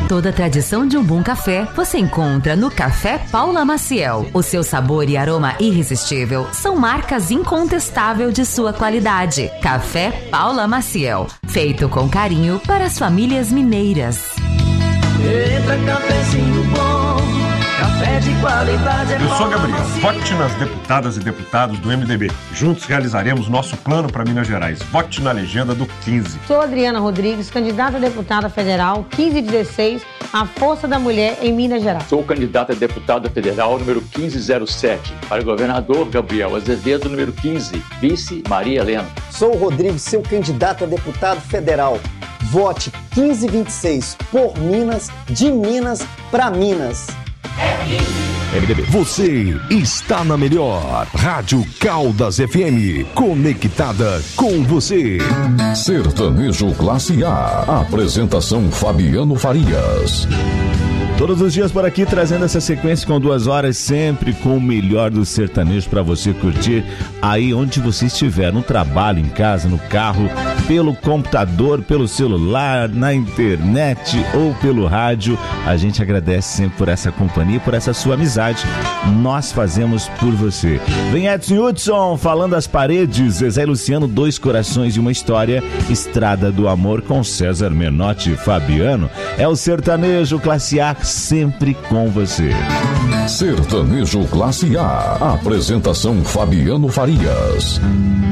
Toda a tradição de um bom café você encontra no Café Paula Maciel. O seu sabor e aroma irresistível são marcas incontestáveis de sua qualidade. Café Paula Maciel, feito com carinho para as famílias mineiras. Eita, cafezinho bom, café de qualidade. Eu sou Gabriel. Vote nas deputadas e deputados do MDB. Juntos realizaremos nosso plano para Minas Gerais. Vote na legenda do 15. Sou Adriana Rodrigues, candidata a deputada federal 1516, a Força da Mulher em Minas Gerais. Sou candidata a deputada federal número 1507, para governador Gabriel Azevedo, número 15, vice Maria Helena. Sou o Rodrigo, seu candidato a deputado federal. Vote 1526 por Minas, de Minas para Minas. MDB. Você está na melhor Rádio Caldas FM, conectada com você. Sertanejo Classe A. Apresentação Fabiano Farias. Todos os dias por aqui, trazendo essa sequência com 2 horas, sempre com o melhor do sertanejo para você curtir aí onde você estiver, no trabalho, em casa, no carro, pelo computador, pelo celular, na internet ou pelo rádio. A gente agradece sempre por essa companhia, por essa sua amizade. Nós fazemos por você. Vem Edson Hudson, Falando as Paredes, Zezé e Luciano, Dois Corações e uma História, Estrada do Amor com César Menotti e Fabiano. É o Sertanejo Classe A, sempre com você. Sertanejo Classe A. Apresentação Fabiano Farias.